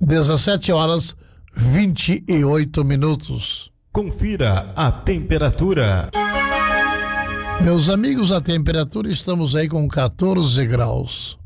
17h28. Confira a temperatura. Meus amigos, a temperatura estamos aí com 14 graus.